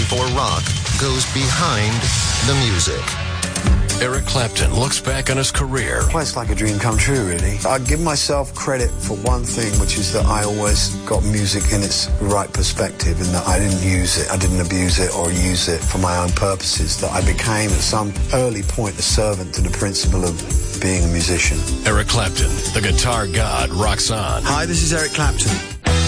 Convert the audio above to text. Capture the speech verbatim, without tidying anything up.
before rock goes behind the music. Eric Clapton looks back on his career. Well, it's like a dream come true, really. I give myself credit for one thing, which is that I always got music in its right perspective, and that I didn't use it, I didn't abuse it or use it for my own purposes, that I became at some early point a servant to the principle of being a musician. Eric Clapton, the guitar god, rocks on. Hi, this is Eric Clapton.